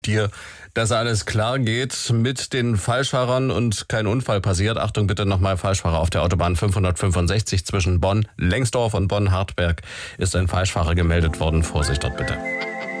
Dir, dass alles klar geht mit den Falschfahrern und kein Unfall passiert. Achtung bitte nochmal, Falschfahrer auf der Autobahn 565 zwischen Bonn-Lengsdorf und Bonn-Hartberg ist ein Falschfahrer gemeldet worden. Vorsicht dort bitte.